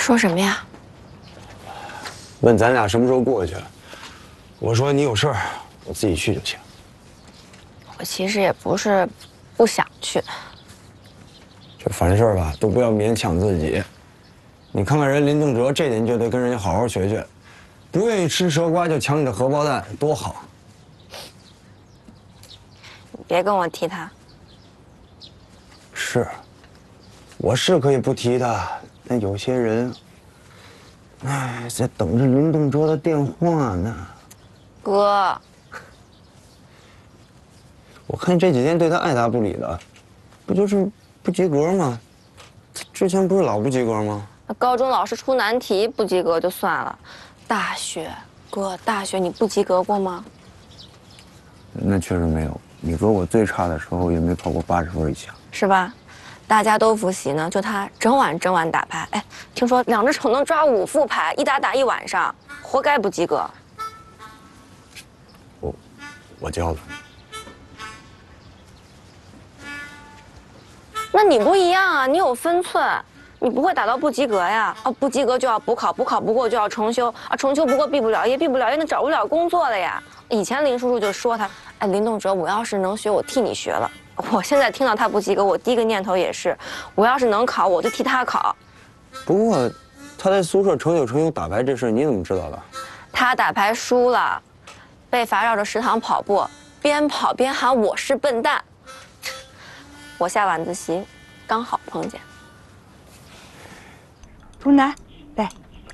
说什么呀？ 问咱俩什么时候过去。我说你有事儿，我自己去就行。 我其实也不是不想去， 这凡事吧都不要勉强自己。你看看人林动辄这点就得跟人家好好学学，不愿意吃蛇瓜就抢你的荷包蛋，多好。 你别跟我提他。 是，我是可以不提他，但有些人，哎，在等着林动辄的电话呢。 哥， 我看这几天对他爱答不理的，不就是不及格吗？他之前不是老不及格吗？ 那高中老师出难题不及格就算了，大学，哥，大学你不及格过吗？ 那确实没有。你哥我最差的时候也没考过80分以下， 是吧？大家都复习呢，就他整晚打牌。哎，听说2只手能抓5副牌，一打1晚上，活该不及格。 我教了。 那你不一样啊，你有分寸，你不会打到不及格呀。哦，不及格就要补考，补考不过就要重修啊，重修不过毕不了业，毕不了业那找不了工作了呀。以前林叔叔就说他，哎，林动辄，我要是能学，我替你学了。我现在听到他不及格，我第一个念头也是，我要是能考，我就替他考。 不过，他在宿舍成宿成宿打牌这事你怎么知道的？ 他打牌输了，被罚绕着食堂跑步，边跑边喊我是笨蛋。我下晚自习，刚好碰见。 图南，来。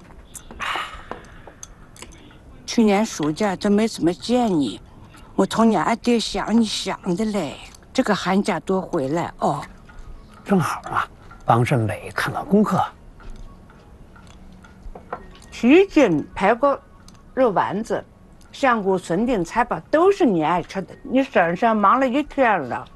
去年暑假真没怎么见你，我从你阿爹想你想的嘞。这个寒假多回来哦。 正好啊，帮镇北看看功课。 蹄筋、排骨、肉丸子、香菇、笋丁、菜包都是你爱吃的。你身上忙了一天了。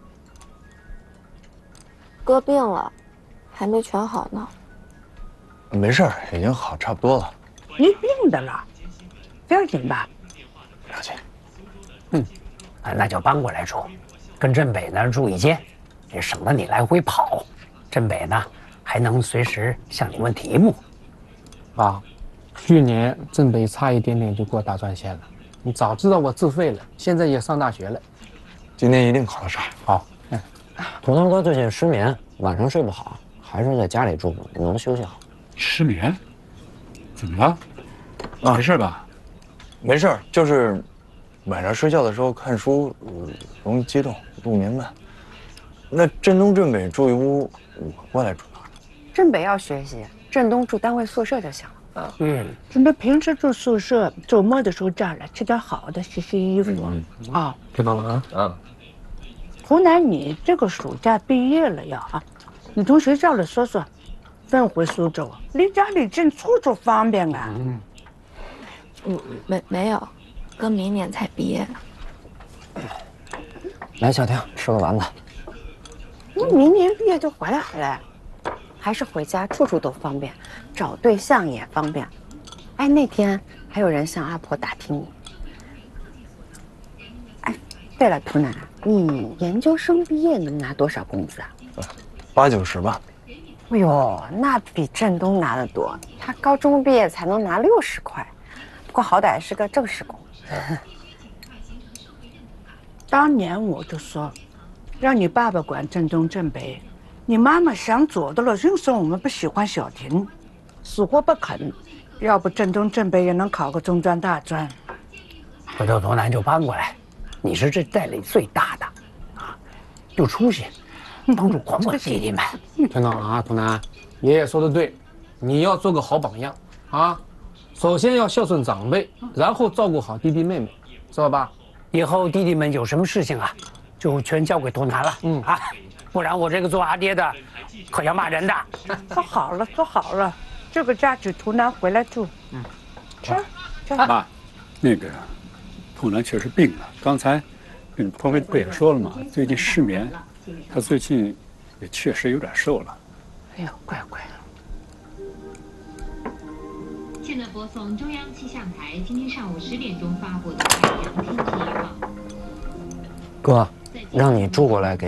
哥病了，还没全好呢。 没事儿，已经好差不多了。 你病的了，不要紧吧？ 了解。 那就搬过来住，跟镇北那儿住一间，也省得你来回跑。镇北呢还能随时向你问题目。 爸，去年镇北差一点点就给我打专线了，你早知道我自费了，现在也上大学了。 今天一定考得上。 好。 土能哥最近失眠，晚上睡不好，还是在家里住吧，能休息好。 失眠？怎么了？没事吧？ 没事，就是晚上睡觉的时候看书，容易激动，入眠慢。那镇东镇北住一屋，我过来住哪儿？ 镇北要学习，镇东住单位宿舍就行了。 准备平时住宿舍，周末的时候这儿来吃点好的，洗洗衣服啊。 听到了啊？ 湖南，你这个暑假毕业了呀？啊，你同学叫了说说，分回苏州，离家里近，处处方便啊。 没有，哥明年才毕业呢。 来，小婷吃个丸子。 你明年毕业就回来了，还是回家处处都方便，找对象也方便。哎，那天还有人向阿婆打听你。哎，对了，图南，你研究生毕业能拿多少工资啊 ？80、90吧。 哎呦，那比振东拿得多。他高中毕业才能拿60块，不过好歹是个正式工。 当年我就说，让你爸爸管镇东镇北，你妈妈想左的了，硬说我们不喜欢小婷，死活不肯。要不镇东镇北也能考个中专大专。 回头图南就搬过来，你是这代里最大的，啊，有出息，帮助管管弟弟们。 听到了啊，图南，爷爷说的对，你要做个好榜样啊。首先要孝顺长辈，然后照顾好弟弟妹妹，知道吧？ 以后弟弟们有什么事情啊，就全交给图南了。不然我这个做阿爹的可要骂人的。 做好了，做好了，这个家只图南回来住。吃。 妈，那个土南确实病了，刚才跟鹏飞不也说了吗？最近失眠，他最近也确实有点瘦了。 哎呦，乖乖。 现在播送中央气象台今天上午10点钟发布的海洋天气预报。 哥，让你住过来给